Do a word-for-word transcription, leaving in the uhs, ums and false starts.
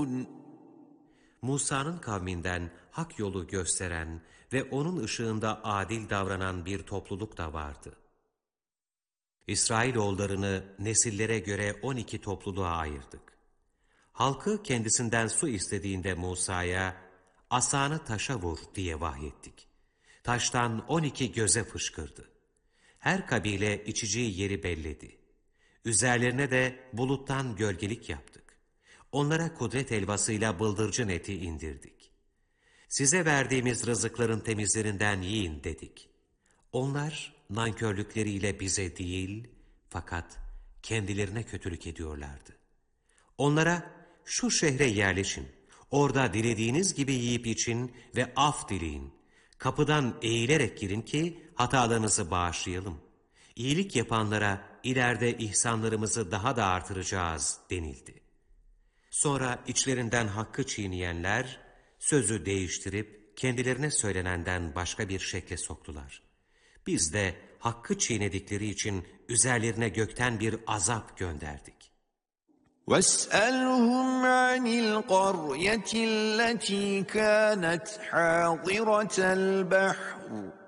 Musa'nın kavminden hak yolu gösteren ve onun ışığında adil davranan bir topluluk da vardı. İsrailoğullarını nesillere göre on iki topluluğa ayırdık. Halkı kendisinden su istediğinde Musa'ya, asanı taşa vur diye vahyettik. Taştan on iki göze fışkırdı. Her kabile içeceği yeri belledi. Üzerlerine de buluttan gölgelik yaptık. Onlara kudret helvasıyla bıldırcın eti indirdik. Size verdiğimiz rızıkların temizlerinden yiyin dedik. Onlar nankörlükleriyle bize değil, fakat kendilerine kötülük ediyorlardı. Onlara şu şehre yerleşin, orada dilediğiniz gibi yiyip için ve af dileyin. Kapıdan eğilerek girin ki hatalarınızı bağışlayalım. İyilik yapanlara ileride ihsanlarımızı daha da artıracağız denildi. Sonra içlerinden hakkı çiğneyenler sözü değiştirip kendilerine söylenenden başka bir şekle soktular. Biz de hakkı çiğnedikleri için üzerlerine gökten bir azap gönderdik. وَاسْأَلْهُمْ عَنِ الْقَرْيَةِ الَّتِي كَانَتْ حَاضِرَةَ الْبَحْرِ